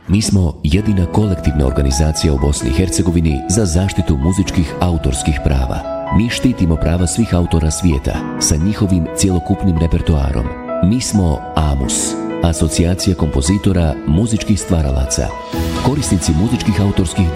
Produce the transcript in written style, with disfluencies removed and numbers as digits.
Mi smo jedina kolektivna organizacija u Bosni i Hercegovini za zaštitu muzičkih autorskih prava. Mi štitimo prava svih autora svijeta sa njihovim cjelokupnim repertoarom. Mi smo AMUS, Asocijacija kompozitora muzičkih stvaralaca. Korisnici muzičkih autorskih